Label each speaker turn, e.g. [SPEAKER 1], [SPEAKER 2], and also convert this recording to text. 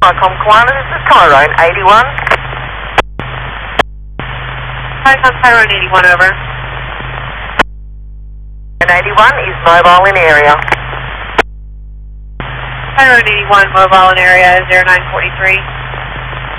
[SPEAKER 1] Cycom Kiwana, this is Tyrone 81.
[SPEAKER 2] Cycom Tyrone 81, over.
[SPEAKER 1] And 81 is mobile in area.
[SPEAKER 2] Tyrone 81, mobile in area, 0943.